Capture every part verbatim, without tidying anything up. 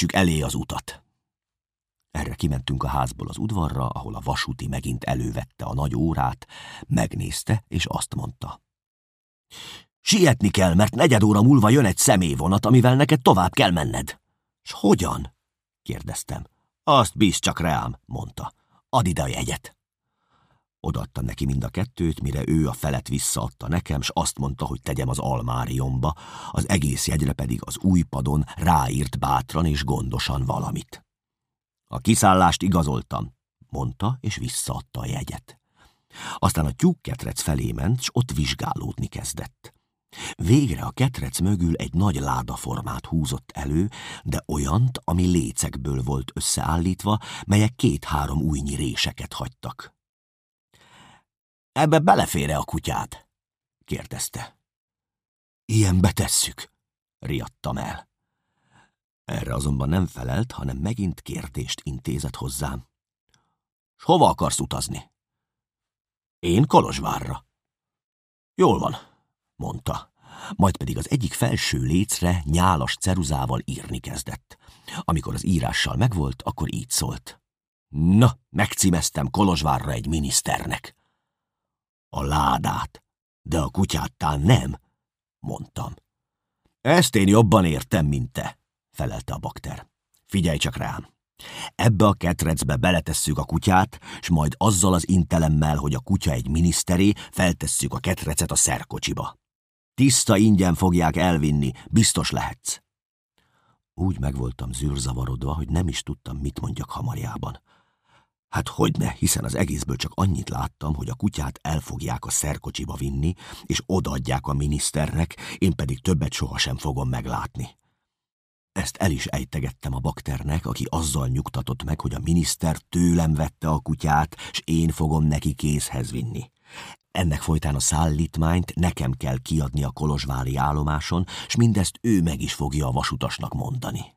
készítsük elé az utat. Erre kimentünk a házból az udvarra, ahol a vasúti megint elővette a nagy órát, megnézte, és azt mondta. Sietni kell, mert negyed óra múlva jön egy személyvonat, amivel neked tovább kell menned. S hogyan? Kérdeztem. Azt bízd csak rám, mondta. Add ide a jegyet. Odaadtam neki mind a kettőt, mire ő a felet visszaadta nekem, s azt mondta, hogy tegyem az almáriomba, az egész jegyre pedig az új padon ráírt bátran és gondosan valamit. A kiszállást igazoltam, mondta, és visszaadta a jegyet. Aztán a tyúkketrec felé ment, s ott vizsgálódni kezdett. Végre a ketrec mögül egy nagy ládaformát húzott elő, de olyant, ami lécekből volt összeállítva, melyek két-három újnyi réseket hagytak. Ebbe belefér-e a kutyád? Kérdezte. Ilyenbe tesszük, riadtam el. Erre azonban nem felelt, hanem megint kérdést intézett hozzám. S hova akarsz utazni? Én Kolozsvárra. Jól van, mondta, majd pedig az egyik felső lécre nyálas ceruzával írni kezdett. Amikor az írással megvolt, akkor így szólt. Na, megcímeztem Kolozsvárra egy miniszternek. A ládát, de a kutyáttál nem, mondtam. Ezt én jobban értem, mint te, felelte a bakter. Figyelj csak rám. Ebbe a ketrecbe beletesszük a kutyát, s majd azzal az intelemmel, hogy a kutya egy miniszteré, feltesszük a ketrecet a szerkocsiba. Tiszta ingyen fogják elvinni, biztos lehetsz. Úgy meg voltam zűrzavarodva, hogy nem is tudtam, mit mondjak hamarjában. Hát hogyne, hiszen az egészből csak annyit láttam, hogy a kutyát elfogják a szerkocsiba vinni, és odaadják a miniszternek, én pedig többet sohasem fogom meglátni. Ezt el is ejtegettem a bakternek, aki azzal nyugtatott meg, hogy a miniszter tőlem vette a kutyát, s én fogom neki kézhez vinni. Ennek folytán a szállítmányt nekem kell kiadni a kolozsvári állomáson, s mindezt ő meg is fogja a vasutasnak mondani.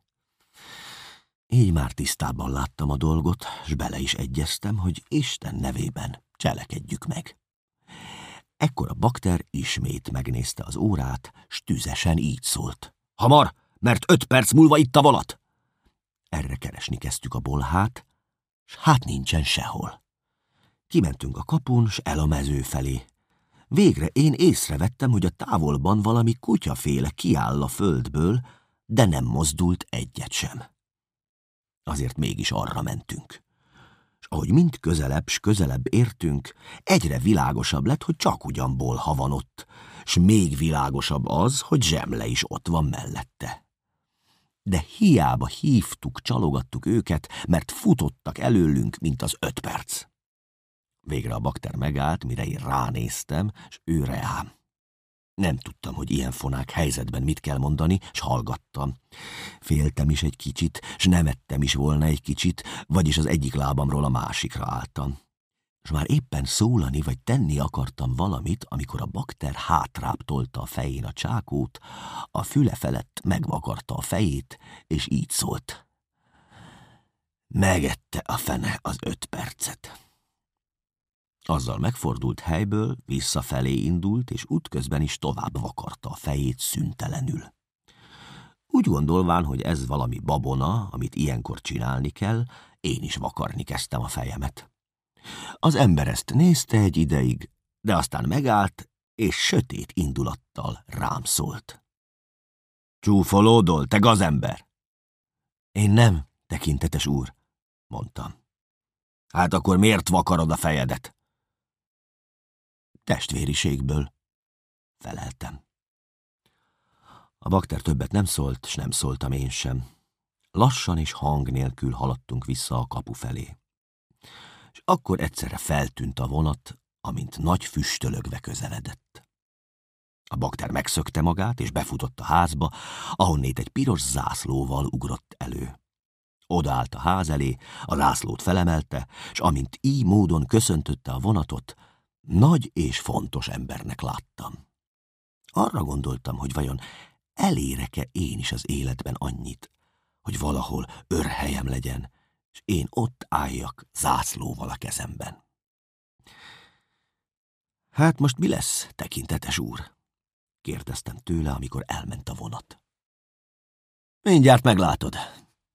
Így már tisztában láttam a dolgot, s bele is egyeztem, hogy Isten nevében cselekedjük meg. Ekkor a bakter ismét megnézte az órát, s tüzesen így szólt. Hamar, mert öt perc múlva itt a vonat! Erre keresni kezdtük a bolhát, s hát nincsen sehol. Kimentünk a kapun, s el a mező felé. Végre én észrevettem, hogy a távolban valami kutyaféle kiáll a földből, de nem mozdult egyet sem. Azért mégis arra mentünk. S ahogy mind közelebb s közelebb értünk, egyre világosabb lett, hogy csak ugyan bolha van ott, s még világosabb az, hogy zsemle is ott van mellette. De hiába hívtuk, csalogattuk őket, mert futottak előlünk, mint az öt perc. Végre a bakter megállt, mire én ránéztem, s ő reám. Nem tudtam, hogy ilyen fonák helyzetben mit kell mondani, s hallgattam. Féltem is egy kicsit, s nevettem is volna egy kicsit, vagyis az egyik lábamról a másikra álltam. S már éppen szólani vagy tenni akartam valamit, amikor a bakter hátrább tolta a fején a csákót, a füle felett megvakarta a fejét, és így szólt. Megette a fene az öt percet. Azzal megfordult helyből, visszafelé indult, és útközben is tovább vakarta a fejét szüntelenül. Úgy gondolván, hogy ez valami babona, amit ilyenkor csinálni kell, én is vakarni kezdtem a fejemet. Az ember ezt nézte egy ideig, de aztán megállt, és sötét indulattal rám szólt. Csúfolódol, te gazember! Én nem, tekintetes úr, mondtam. Hát akkor miért vakarod a fejedet? Testvériségből, feleltem. A bakter többet nem szólt, s nem szóltam én sem. Lassan és hang nélkül haladtunk vissza a kapu felé. És akkor egyszerre feltűnt a vonat, amint nagy füstölögve közeledett. A bakter megszökte magát, és befutott a házba, ahonnét egy piros zászlóval ugrott elő. Odaállt a ház elé, a zászlót felemelte, és amint így módon köszöntötte a vonatot, nagy és fontos embernek láttam. Arra gondoltam, hogy vajon elérek-e én is az életben annyit, hogy valahol őrhelyem legyen, és én ott álljak zászlóval a kezemben. Hát most mi lesz, tekintetes úr? Kérdeztem tőle, amikor elment a vonat. Mindjárt meglátod,